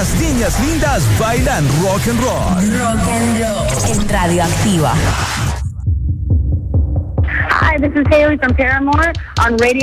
Las niñas lindas bailan rock and roll. Rock and roll. En Radioactiva. Hi, this is Haley from Paramore on Radio